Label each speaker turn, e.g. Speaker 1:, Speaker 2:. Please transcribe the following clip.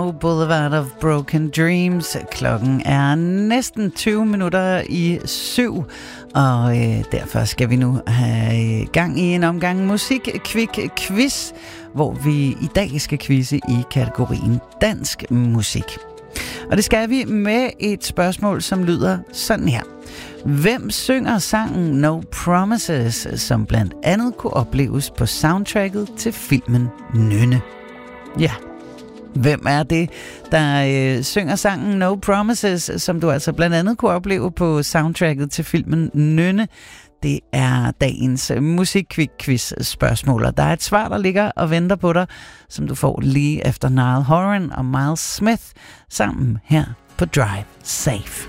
Speaker 1: Boulevard of Broken Dreams. Klokken er næsten 20 minutter i 7, og derfor skal vi nu have gang i en omgang musik-quiz, hvor vi i dag skal quizze i kategorien dansk musik. Og det skal vi med et spørgsmål, som lyder sådan her. Hvem synger sangen No Promises, som blandt andet kunne opleves på soundtracket til filmen Nynne? Ja, hvem er det, der synger sangen No Promises, som du altså blandt andet kunne opleve på soundtracket til filmen Nynne? Det er dagens musikquiz-spørgsmål, og der er et svar, der ligger og venter på dig, som du får lige efter Niall Horan og Miles Smith sammen her på Drive Safe.